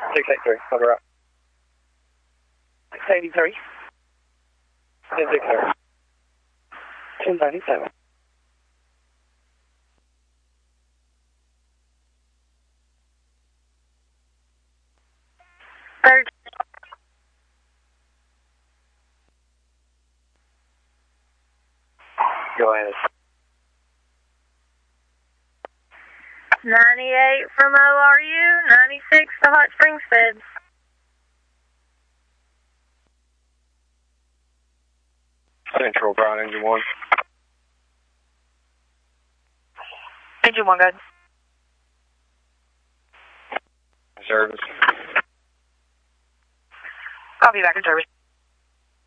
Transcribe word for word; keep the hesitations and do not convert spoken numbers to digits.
six eighty-three, cover up. six eighty-three. ten six zero. ten ninety-seven. Third. Go ahead. ninety-eight from O R U, ninety-six to Hot Springs Feds. Central, Brown, engine one. Engine one, good. Service. Copy, back in service.